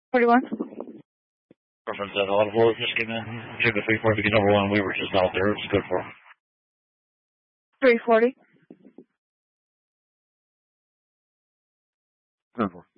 41. Reference that a lot of floors just came in. Check the 340 to number 1. We were just out there. It was good for 340. Good for